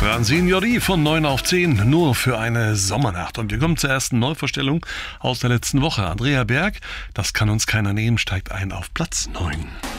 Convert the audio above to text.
Signori von 9 auf 10, nur für eine Sommernacht. Und wir kommen zur ersten Neuvorstellung aus der letzten Woche. Andrea Berg, das kann uns keiner nehmen, steigt ein auf Platz 9.